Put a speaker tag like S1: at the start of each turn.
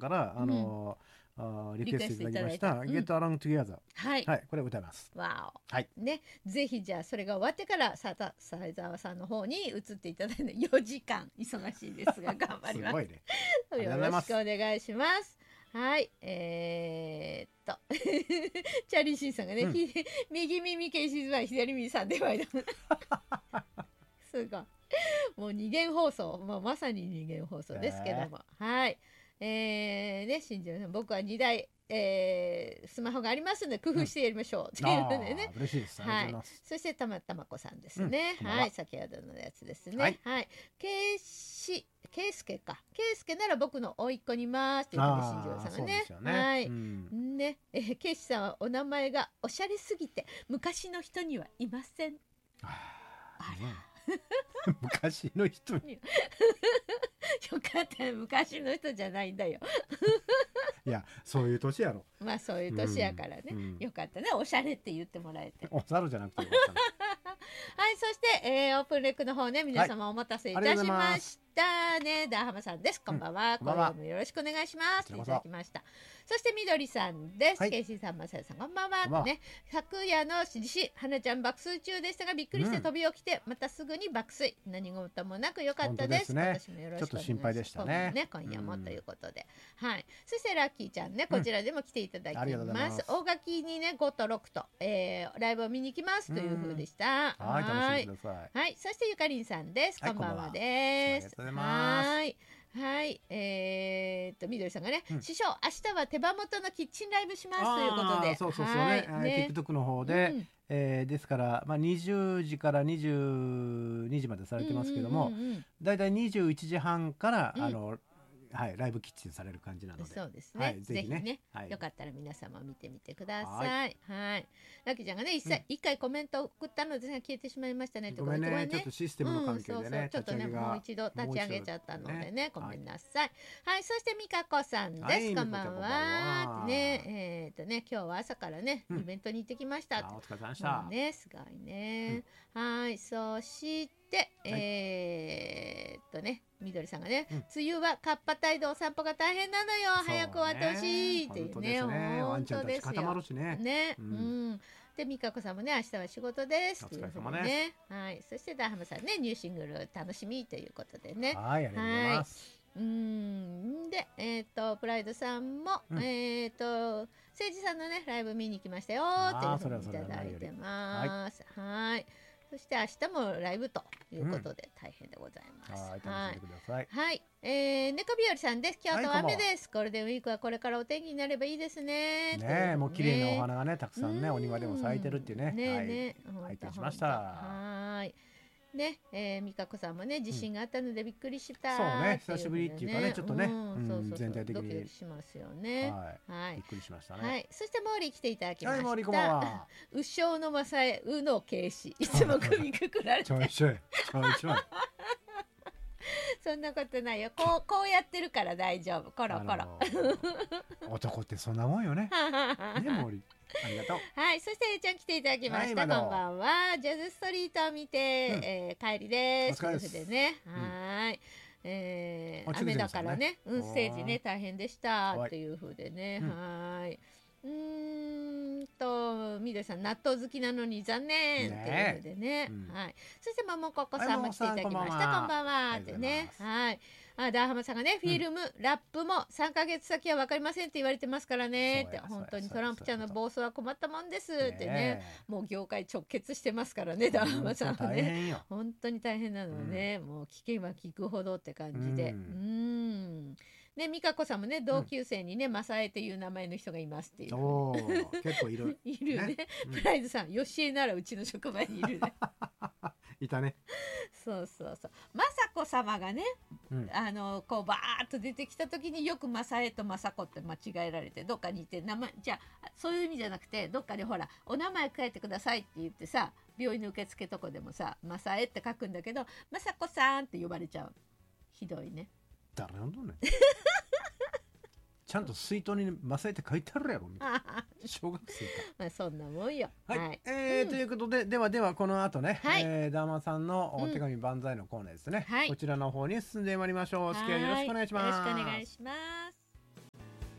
S1: からリクエストいただきました「Get Along Together」
S2: はい、
S1: はい、これ歌います。
S2: わお、
S1: はい
S2: ね、ぜひじゃあそれが終わってから斉沢さんの方に移っていただいて4時間忙しいですが頑張ります。
S1: すごいね。
S2: よろしくお願いします。はい、チャーリーシーさんがね、右耳ケイシズは左耳さんではすごい。もう二元放送、まさに二元放送ですけども、はい。ね、新庄さん、僕は2台、スマホがありますので工夫してやりましょう、っていうのでね。
S1: 嬉しいです。
S2: はい。そしてたまこさんですね。はい、先ほどのやつですね。はい。ケイスケなら僕の甥っ子にいますっていうので新庄さんがね。はい。ね、ケイシさんはお名前がおしゃれすぎて昔の人にはいません。あ
S1: ら。昔の人に。
S2: よかった、昔の人じゃないんだよ。
S1: いや、そういう年やろ。
S2: まあそういう年やからね、よかったね、おしゃれって言ってもらえて。
S1: お猿じゃなくてよかったね。
S2: はい、そして、オープンレックの方ね、皆様お待たせいたしましたね。ダーハマさんです。こんばんは。今夜もよろしくお願いします。いただきました。そしてみどりさんです。ケイシーさん、まさやさん、こんばんは。ね、昨夜の地震、花ちゃん爆睡中でしたが、びっくりして飛び起きて、またすぐに爆睡。何事もなくよかったです。私もよろしくお願いします。ちょっと心配でしたね。今夜もということで。はい。そしてラッキーちゃんね、こちらでも来ていただきます。大垣にね、5と6と、ライブを見に行きますという風でした。
S1: はい、楽しんでください。
S2: はい、そしてゆかりんさんです。こんばんはです。はい。はい、みどりさんがね、師匠、明日は手羽元のキッチンライブしますということで。
S1: そうね、TikTok の方で、ですから、20時から22時までされてますけども、だいたい21時半からはい、ライブキッチンされる感じなので。
S2: そうですね。ぜひね、よかったら皆様見てみてください。はい。ラッキーちゃんがね、一回コメント送ったのですが消えてしまいましたね。
S1: ごめんね、ちょっとシステムの関係でね、
S2: ちょっとね、もう一度立ち上げちゃったのでね、ごめんなさい。はい、そしてみかこさんです。こんばんは。ね、今日は朝からね、イベントに行ってきました。
S1: お疲れ様でした。
S2: ね、すごいね。はい、そして。みどりさんがね、梅雨はカッパ隊でお散歩が大変なのよ、早く終わってほしいっていうね、
S1: 本当ですよ。固まるしね。
S2: で、みかこさんもね、明日は仕事ですっていうふうにね。はい、そしてダーハムさんね、ニューシングル楽しみということでね。
S1: はい、ありがとうございます。
S2: で、プライドさんも、誠治さんのね、ライブ見に来ましたよっていうふうにいただいてます。はい。そして明日もライブということで大変でございます。
S1: はい、楽しんでください。
S2: はい、猫日和さんです。京都は雨です。ゴールデンウィークはこれからお天気になればいいですね。
S1: ね、もう綺麗なお花がね、たくさんね、お庭でも咲いてるっていうね。
S2: ね、
S1: 拝見しました。
S2: はい。ね、美香子さんもね、地震があったのでびっくりした。
S1: そうね、久しぶりっていうかね、ちょっとね、全体的に
S2: ドキドキしますよね。
S1: はい、びっくりしましたね。
S2: はい、そしてモーリー来ていただきました。
S1: はい、モーリーこんばんは。
S2: うしょうのまさえ、うのけいし、いつも首くくられて。
S1: ちょいちょい。
S2: そんなことないよ。こうやってるから大丈夫。コロコロ。
S1: 男ってそんなもんよね。ね、モーリー。ありがとう。
S2: はい、そしてちゃん来ていただきました。こんばんは。ジャズストリートを見て、帰りです。ということでね。はい。雨だからね、ステージね大変でしたっていう風でね。はい。みどりさん納豆好きなのに残念っていう風でね。はい。そしてももここさんも来ていただきました。こんばんはってね。はい。ダーハマさんがね、フィルム、ラップも3ヶ月先は分かりませんって言われてますからねって、本当にトランプちゃんの暴走は困ったもんですってね、もう業界直結してますからね、ダーハマさんはね。本当に大変なのね、もう聞けば聞くほどって感じで。ね、美香子さんもね、同級生にね、マサエっていう名前の人がいますっていう。
S1: 結構いる。
S2: いるね。プライズさん、ヨシエならうちの職場にいるね。
S1: いたね。
S2: そう。雅子様がね、こうバーッと出てきた時によくマサエと雅子って間違えられて、どっかにいて名前、じゃあそういう意味じゃなくて、どっかでほらお名前書いてくださいって言ってさ、病院の受付とこでもさ、マサエって書くんだけど、雅子さんって呼ばれちゃう。ひどいね。
S1: 誰なんだね。ちゃんと水筒にマサエって書いてあるやろみたいな。小学生か。
S2: まあそんなもんよ。
S1: はい。ということで、ではこの後ね、ダーマさんのお手紙万歳のコーナーですね。こちらの方に進んでまいりましょう。お付き合いよろしくお願いします。
S2: よろしくお願いします。